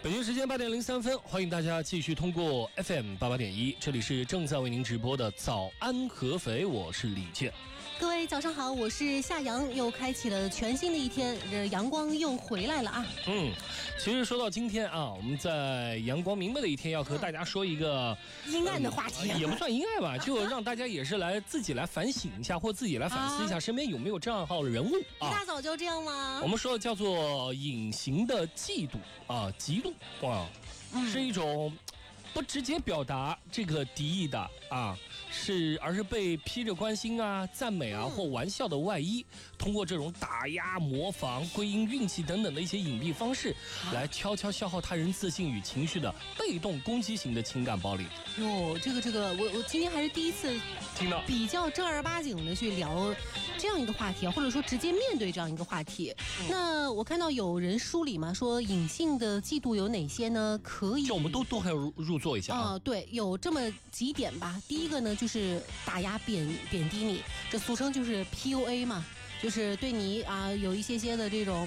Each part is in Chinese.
北京时间8点03分，欢迎大家继续通过 FM 88.1，这里是正在为您直播的早安合肥，我是李健。 各位早上好，我是夏阳，又开启了全新的一天，阳光又回来了啊。 其实说到今天啊，我们在阳光明媚的一天，要和大家说一个阴暗的话题， 也不算阴暗吧，就让大家也是自己来反省一下，或自己来反思一下，身边有没有这样好的人物啊？ 一大早就这样吗？ 我们说的叫做隐形的嫉妒啊，嫉妒啊，是一种不直接表达这个敌意的啊。而是被披着关心啊、赞美啊或玩笑的外衣，通过这种打压、模仿、归因运气等等的一些隐蔽方式，来悄悄消耗他人自信与情绪的被动攻击型的情感暴力。 哟，这个，我今天还是第一次听到比较正儿八经的去聊这样一个话题，或者说直接面对这样一个话题。那我看到有人梳理嘛，说隐性的嫉妒有哪些呢？可以， 就我们都还要入座一下啊。 对，有这么几点吧。第一个呢，就是打压贬低你，这俗称就是 PUA 嘛，就是对你啊有一些的这种，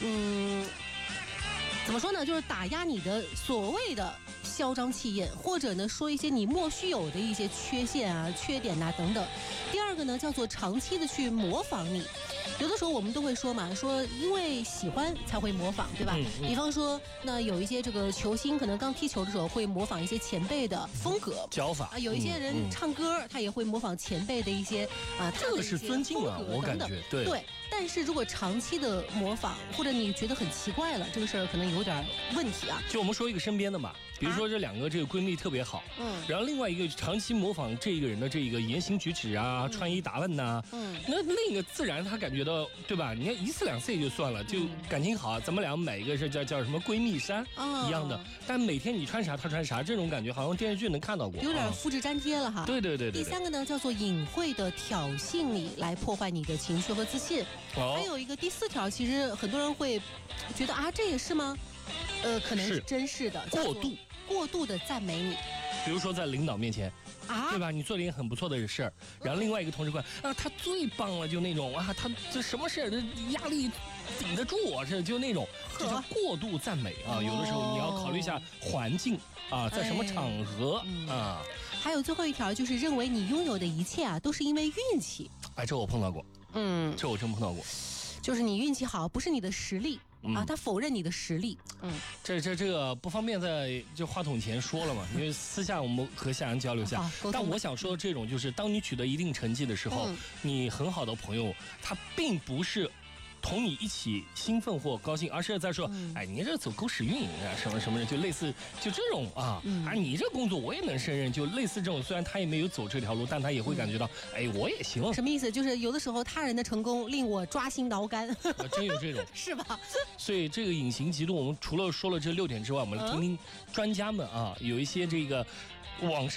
怎么说呢，就是打压你的所谓的嚣张气焰，或者呢说一些你莫须有的一些缺陷啊、缺点啊等等。第二个呢，叫做长期的去模仿你。有的时候我们都会说嘛，说因为喜欢才会模仿，对吧？比方说，那有一些这个球星可能刚踢球的时候会模仿一些前辈的风格、 脚法啊，有一些人唱歌他也会模仿前辈的一些啊， 这个是尊敬啊，我感觉对。 但是如果长期的模仿，或者你觉得很奇怪了，这个事儿可能有点问题啊。 就我们说一个身边的嘛，比如说这两个这个闺蜜特别好，然后另外一个长期模仿这个人的这个言行举止啊、穿衣打扮呐，那另一个自然他感觉到，对吧？你看1次2次也就算了，就感情好，咱们俩买一个是叫什么闺蜜衫一样的，但每天你穿啥她穿啥，这种感觉好像电视剧能看到过， 有点复制粘贴了哈。 对。 第三个呢，叫做隐晦的挑衅你，来破坏你的情绪和自信。还有一个第4条，其实很多人会觉得啊，这也是吗？可能是真是的，过度的赞美你， 比如说在领导面前。对吧？你做了一件很不错的事儿，然后另外一个同事过来，他最棒了，就那种啊，他这什么事儿，这压力顶得住啊，就那种，这叫过度赞美啊。有的时候你要考虑一下环境啊，在什么场合啊。 还有最后一条，就是认为你拥有的一切啊，都是因为运气。 这我碰到过，这我真碰到过， 就是你运气好，不是你的实力。他否认你的实力。 这个不方便在就话筒前说了嘛，因为私下我们和夏阳交流下。但我想说的这种就是，当你取得一定成绩的时候，你很好的朋友他并不是同你一起兴奋或高兴，而是在说，你这走狗屎运啊，什么什么的，就类似就这种啊，你这工作我也能胜任，就类似这种。虽然他也没有走这条路，但他也会感觉到，我也行。 什么意思？就是有的时候他人的成功令我抓心挠肝， 真有这种， 是吧？ 所以这个隐形嫉妒，我们除了说了这6点之外，我们来听听专家们啊，有一些这个网